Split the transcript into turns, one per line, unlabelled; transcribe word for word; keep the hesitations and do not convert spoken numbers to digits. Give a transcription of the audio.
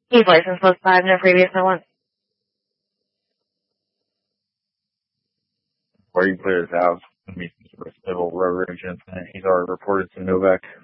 He's licensed plus five, no previous, no one.
Where you clear his house, I mean, civil road rage incident. He's already reported to Novak.